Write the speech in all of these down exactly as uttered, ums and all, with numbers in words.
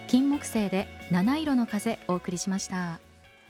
金木犀で七色の風お送りしました。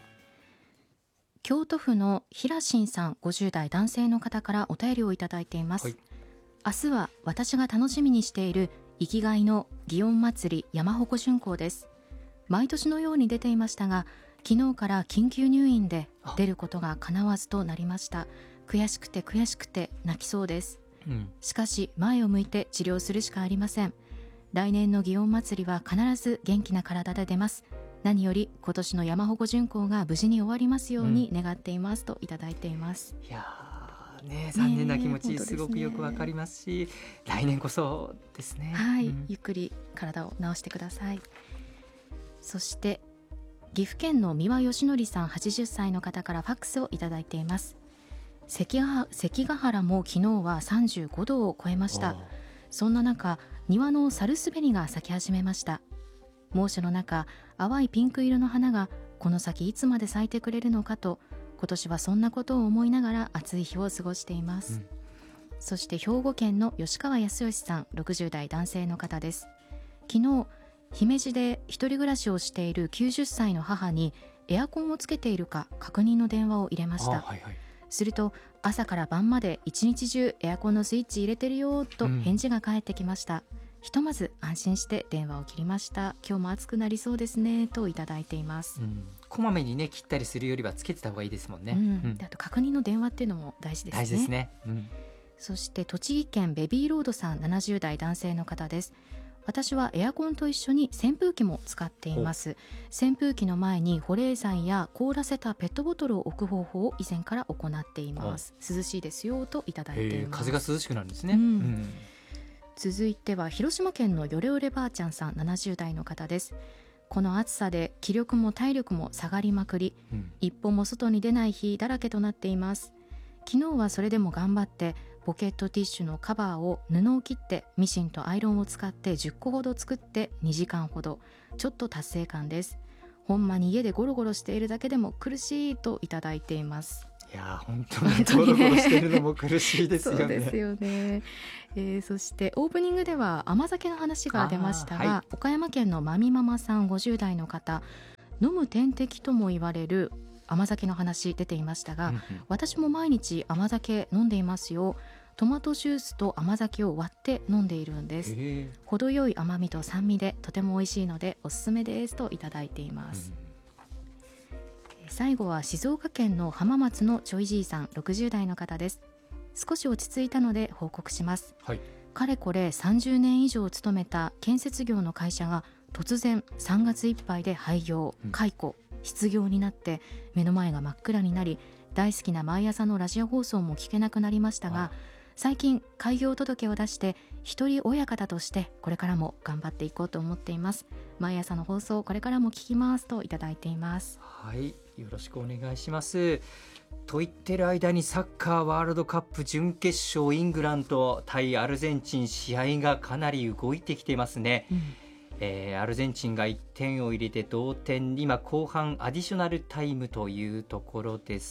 京都府の平新さんごじゅう代男性の方からお便りをいただいています、はい、明日は私が楽しみにしている生きがいの祇園祭り山鉾巡行です。毎年のように出ていましたが、昨日から緊急入院で出ることが叶わずとなりました。悔しくて悔しくて泣きそうです、うん、しかし前を向いて治療するしかありません。来年の祇園祭りは必ず元気な体で出ます。何より今年の山鉾巡行が無事に終わりますように願っています、うん、といただいています。 いやね、残念な気持ち、ね、すごくよくわかりますし、来年こそですね。 はい、 うん、 ゆっくり体を治してください。そして岐阜県の三輪義則さんはちじゅっさいの方からファックスをいただいています。関ヶ関ヶ原も昨日はさんじゅうごどを超えました。そんな中、庭のサルスベリが咲き始めました。猛暑の中、淡いピンク色の花がこの先いつまで咲いてくれるのかと、今年はそんなことを思いながら暑い日を過ごしています、うん、そして兵庫県の吉川康義さんろくじゅう代男性の方です。昨日姫路で一人暮らしをしているきゅうじゅっさいの母にエアコンをつけているか確認の電話を入れました。はいはい、すると朝から晩まで一日中エアコンのスイッチ入れてるよと返事が返ってきました、うん、ひとまず安心して電話を切りました。今日も暑くなりそうですねといただいています、うん、 こまめにね切ったりするよりはつけてた方がいいですもんね、 うんうん、であと確認の電話っていうのも大事ですね。 大事ですね、うん、 そして栃木県ベビーロードさんななじゅう代男性の方です。私はエアコンと一緒に扇風機も使っています。扇風機の前に保冷剤や凍らせたペットボトルを置く方法を以前から行っています。涼しいですよといただいています。 風が涼しくなるんですね、 うんうん、続いては広島県のヨレヨレばあちゃんさんななじゅう代の方です。この暑さで気力も体力も下がりまくり、うん、一歩も外に出ない日だらけとなっています。昨日はそれでも頑張ってポケットティッシュのカバーを布を切ってミシンとアイロンを使ってじゅっこほど作ってにじかんほど、ちょっと達成感です。ほんまに家でゴロゴロしているだけでも苦しいといただいています。 いや本当にゴロゴロしているのも苦しいですよね。 そうですよね、えー、そしてオープニングでは甘酒の話が出ましたが、はい、岡山県のまみママさんごじゅう代の方、飲む点滴とも言われる甘酒の話出ていましたが、うんうん、私も毎日甘酒飲んでいますよ。トマトジュースと甘酒を割って飲んでいるんです。程よい甘みと酸味でとても美味しいのでおすすめですといただいています、うん、最後は静岡県の浜松のちょいじいさんろくじゅう代の方です。少し落ち着いたので報告します、はい、かれこれさんじゅうねん以上勤めた建設業の会社が突然さんがついっぱいで廃業、解雇、失業になって目の前が真っ暗になり、大好きな毎朝のラジオ放送も聞けなくなりましたが、最近開業届を出して一人親方としてこれからも頑張っていこうと思っています。毎朝の放送これからも聞きますといただいています。 はい、よろしくお願いします。と言ってる間にサッカーワールドカップ準決勝、イングランド対アルゼンチン、試合がかなり動いてきていますね、うん、えー、アルゼンチンがいってんを入れて同点、今後半アディショナルタイムというところです。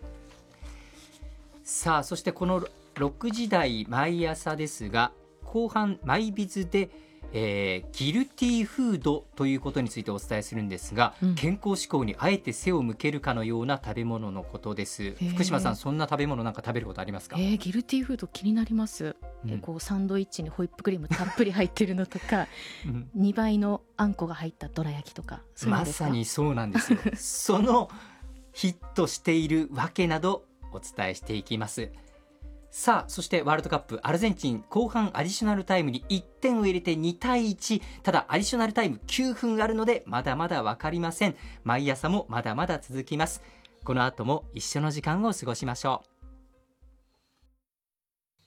さあ、そしてこのろくじ台毎朝ですが、後半マイビズで、えー、ギルティーフードということについてお伝えするんですが、うん、健康志向にあえて背を向けるかのような食べ物のことです。福島さん、そんな食べ物なんか食べることありますか？ えー、ギルティーフード気になります、うん、こうサンドイッチにホイップクリームたっぷり入ってるのとか、うん、にばいのあんこが入ったどら焼きとか、そういうのですか？ まさにそうなんですよそのヒットしているわけなどお伝えしていきます。さあ、そしてワールドカップアルゼンチン、後半アディショナルタイムにいってんを入れてにたいいち、ただアディショナルタイムきゅうふんあるのでまだまだ分かりません。毎朝もまだまだ続きます。この後も一緒の時間を過ごしましょう。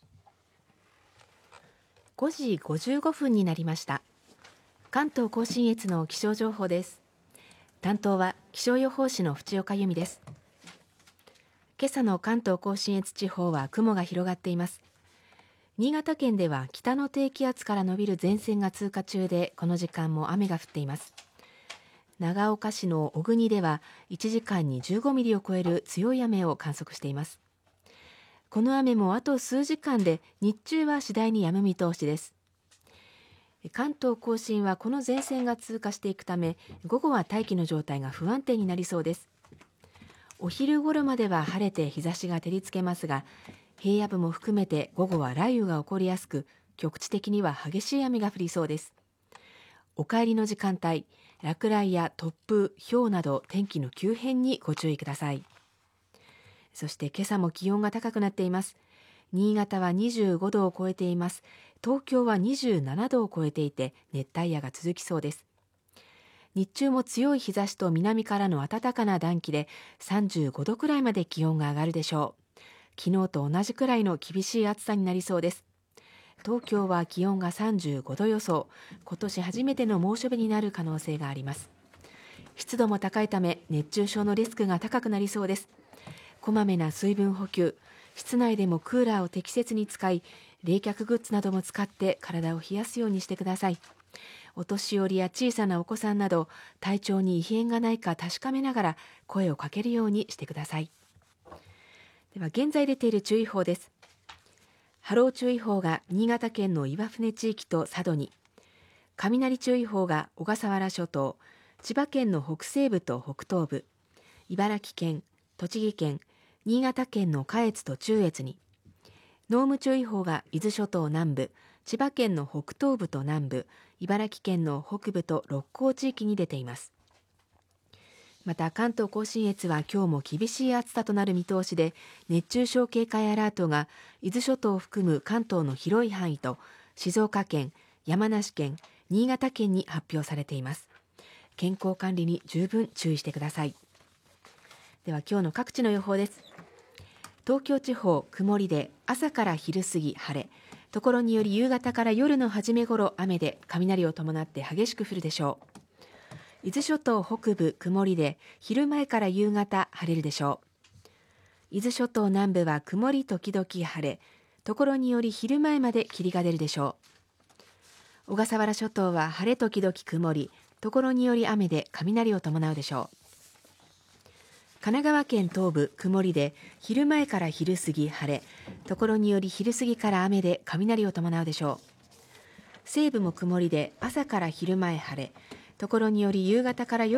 ごじごじゅうごふんになりました。関東甲信越の気象情報です。担当は気象予報士の淵岡由美です。今朝の関東甲信越地方は雲が広がっています。新潟県では北の低気圧から伸びる前線が通過中で、この時間も雨が降っています。長岡市の小国ではいちじかんにじゅうごミリを超える強い雨を観測しています。この雨もあと数時間で日中は次第に止む見通しです。 関東甲信はこの前線が通過していくため、午後は大気の状態が不安定になりそうです。お昼頃までは晴れて日差しが照りつけますが、平野部も含めて午後は雷雨が起こりやすく、局地的には激しい雨が降りそうです。お帰りの時間帯、落雷や突風、雹など天気の急変にご注意ください。そして今朝も気温が高くなっています。新潟はにじゅうごどを超えています。東京はにじゅうななどを超えていて、熱帯夜が続きそうです。日中も強い日差しと南からの暖かな暖気でさんじゅうごどくらいまで気温が上がるでしょう。昨日と同じくらいの厳しい暑さになりそうです。東京は気温がさんじゅうごど予想。今年初めての猛暑日になる可能性があります。湿度も高いため熱中症のリスクが高くなりそうです。こまめな水分補給、室内でもクーラーを適切に使い、冷却グッズなども使って体を冷やすようにしてください。お年寄りや小さなお子さんなど体調に異変がないか確かめながら声をかけるようにしてください。では現在出ている注意報です。波浪注意報が新潟県の岩船地域と佐渡に、雷注意報が小笠原諸島、千葉県の北西部と北東部、茨城県、栃木県、新潟県の下越と中越に、濃霧注意報が伊豆諸島南部、千葉県の北東部と南部、茨城県の北部と六甲地域に出ています。また関東甲信越は今日も厳しい暑さとなる見通しで、熱中症警戒アラートが伊豆諸島を含む関東の広い範囲と静岡県、山梨県、新潟県に発表されています。健康管理に十分注意してください。では今日の各地の予報です。東京地方、曇りで朝から昼過ぎ晴れ、ところにより夕方から夜の初め頃雨で雷を伴って激しく降るでしょう。伊豆諸島北部曇りで昼前から夕方晴れるでしょう。伊豆諸島南部は曇り時々晴れ、ところにより昼前まで霧が出るでしょう。小笠原諸島は晴れ時々曇り、ところにより雨で雷を伴うでしょう。神奈川県東部曇りで昼前から昼過ぎ晴れ、ところにより昼過ぎから雨で雷を伴うでしょう。西部も曇りで朝から昼前晴れ、ところにより夕方から夜